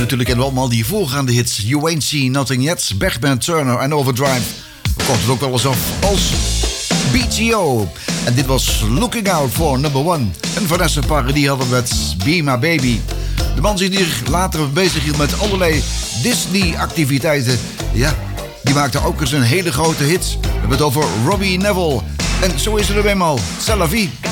natuurlijk kennen we allemaal die voorgaande hits. You Ain't Seen Nothing Yet, Bachman Turner en Overdrive. Komt het ook wel eens af als BTO. En dit was Looking Out for Number One. En Vanessa Paradis hadden we met Be My Baby. De man zich hier later bezig hield met allerlei Disney-activiteiten. Ja, die maakte ook eens een hele grote hit. We hebben het over Robbie Neville. En zo is het er eenmaal. C'est la vie.